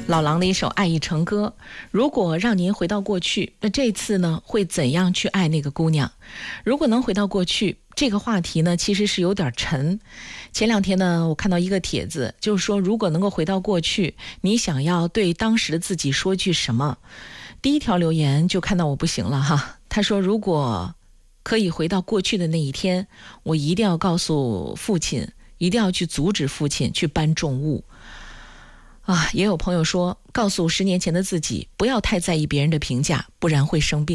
老狼的一首《爱已成歌》。如果让您回到过去，那这次呢会怎样去爱那个姑娘？如果能回到过去，这个话题呢其实是有点沉。前两天呢我看到一个帖子，就是说如果能够回到过去，你想要对当时的自己说句什么？第一条留言就看到我不行了哈，他说如果可以回到过去的那一天，我一定要告诉父亲，一定要去阻止父亲去搬重物。也有朋友说，告诉10年前的自己，不要太在意别人的评价，不然会生病。